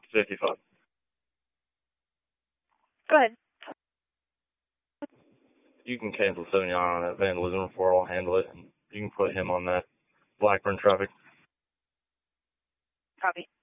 55. Go ahead. You can cancel 79 on that vandalism report. I'll handle it. And you can put him on that Blackburn traffic. Copy.